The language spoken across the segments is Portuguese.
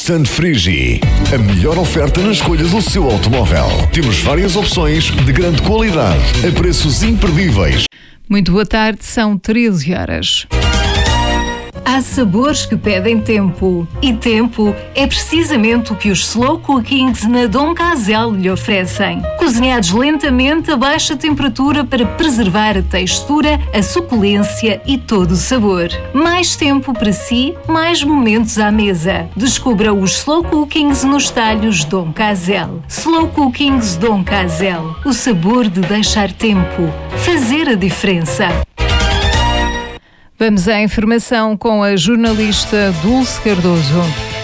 Stand Frigi, a melhor oferta na escolha do seu automóvel. Temos várias opções de grande qualidade, a preços imperdíveis. Muito boa tarde, são 13 horas. Há sabores que pedem tempo. E tempo é precisamente o que os Slow Cookings na Dom Casel lhe oferecem. Cozinhados lentamente a baixa temperatura para preservar a textura, a suculência e todo o sabor. Mais tempo para si, mais momentos à mesa. Descubra os Slow Cookings nos talhos Dom Casel. Slow Cookings Dom Casel. O sabor de deixar tempo. Fazer a diferença. Vamos à informação com a jornalista Dulce Cardoso.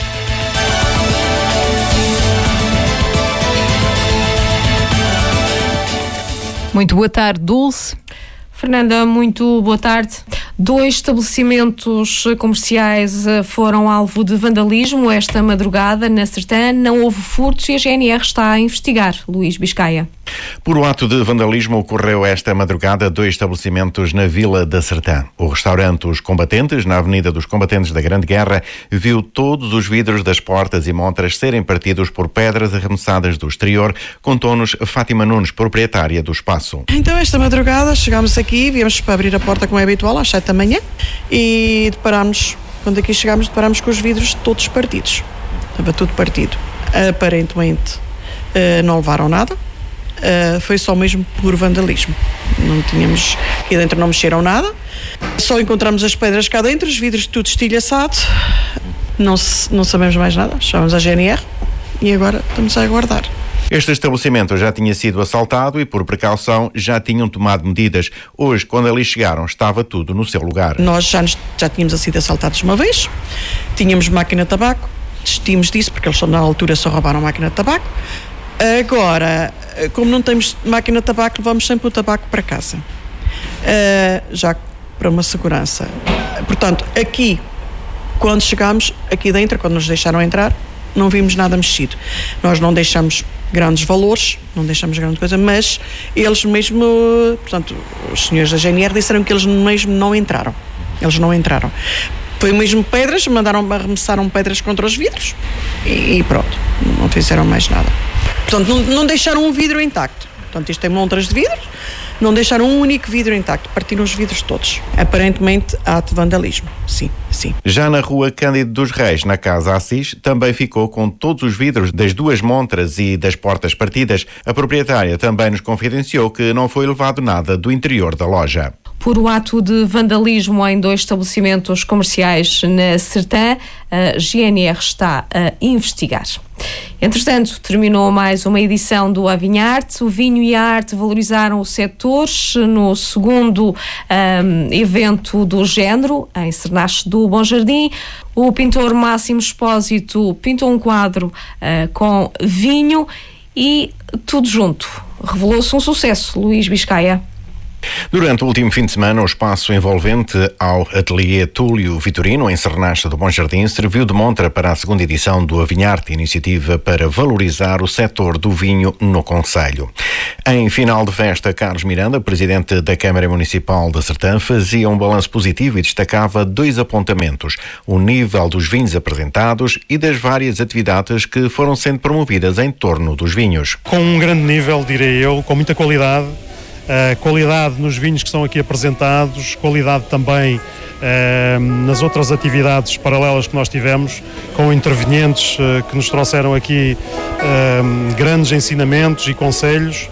Muito boa tarde, Dulce. Fernanda, muito boa tarde. 2 estabelecimentos comerciais foram alvo de vandalismo esta madrugada na Sertã. Não houve furtos e a GNR está a investigar. Luís Biscaia. Por um ato de vandalismo ocorreu esta madrugada 2 estabelecimentos na Vila da Sertã. O restaurante Os Combatentes, na Avenida dos Combatentes da Grande Guerra, viu todos os vidros das portas e montras serem partidos por pedras arremessadas do exterior, contou-nos Fátima Nunes, proprietária do espaço. Então, esta madrugada chegámos aqui, viemos para abrir a porta como é habitual, às 7 da manhã, e quando aqui chegámos, deparámos com os vidros todos partidos. Estava tudo partido. Aparentemente não levaram nada. Foi só mesmo por vandalismo. Aqui dentro não mexeram nada. Só encontramos as pedras cá dentro, os vidros tudo estilhaçado. Não sabemos mais nada. Chamamos a GNR e agora estamos a aguardar. Este estabelecimento já tinha sido assaltado e, por precaução, já tinham tomado medidas. Hoje, quando ali chegaram, estava tudo no seu lugar. Nós já tínhamos sido assaltados uma vez. Tínhamos máquina de tabaco. Desistimos disso porque eles na altura só roubaram a máquina de tabaco. Agora, como não temos máquina de tabaco, levamos sempre o tabaco para casa, já para uma segurança. Portanto, aqui, quando chegámos, aqui dentro, quando nos deixaram entrar, não vimos nada mexido. Nós não deixamos grandes valores, não deixamos grande coisa, mas eles mesmo, portanto, os senhores da GNR disseram que eles mesmo não entraram. Eles não entraram. Foi mesmo pedras, arremessaram pedras contra os vidros e pronto, não fizeram mais nada. Portanto, não deixaram um vidro intacto. Portanto, isto tem montras de vidros, não deixaram um único vidro intacto, partiram os vidros todos. Aparentemente, ato de vandalismo. Sim. Já na rua Cândido dos Reis, na Casa Assis, também ficou com todos os vidros das 2 montras e das portas partidas. A proprietária também nos confidenciou que não foi levado nada do interior da loja. Por o ato de vandalismo em 2 estabelecimentos comerciais na Sertã, a GNR está a investigar. Entretanto, terminou mais uma edição do Avinharte. O vinho e a arte valorizaram o setor no segundo evento do género, em Cernache do Bom Jardim. O pintor Máximo Expósito pintou um quadro com vinho e tudo junto. Revelou-se um sucesso, Luís Biscaia. Durante o último fim de semana, o espaço envolvente ao ateliê Túlio Vitorino, em Cernache do Bom Jardim, serviu de montra para a segunda edição do Avinharte, iniciativa para valorizar o setor do vinho no concelho. Em final de festa, Carlos Miranda, presidente da Câmara Municipal da Sertã, fazia um balanço positivo e destacava 2 apontamentos: o nível dos vinhos apresentados e das várias atividades que foram sendo promovidas em torno dos vinhos. Com um grande nível, direi eu, com muita qualidade. Qualidade nos vinhos que são aqui apresentados, qualidade também nas outras atividades paralelas que nós tivemos, com intervenientes que nos trouxeram aqui grandes ensinamentos e conselhos,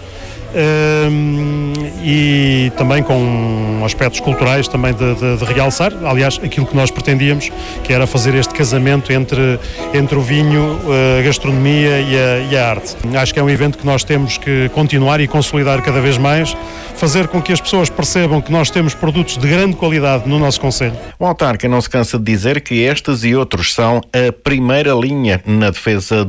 e também com aspectos culturais também de realçar, aliás, aquilo que nós pretendíamos, que era fazer este casamento entre o vinho, a gastronomia e a arte. Acho que é um evento que nós temos que continuar e consolidar cada vez mais, fazer com que as pessoas percebam que nós temos produtos de grande qualidade no nosso concelho. O autarca não se cansa de dizer que estes e outros são a primeira linha na defesa